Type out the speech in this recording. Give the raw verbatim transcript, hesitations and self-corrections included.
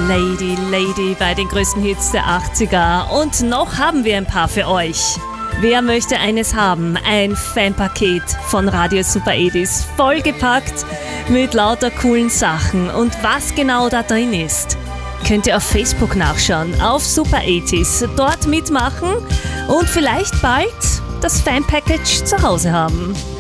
Lady, Lady bei den größten Hits der achtziger. Und noch haben wir ein paar für euch. Wer möchte eines haben? Ein Fanpaket von Radio Super achtzig, vollgepackt mit lauter coolen Sachen. Und was genau da drin ist, könnt ihr auf Facebook nachschauen, auf Super achtzig, dort mitmachen und vielleicht bald das Fanpackage zu Hause haben.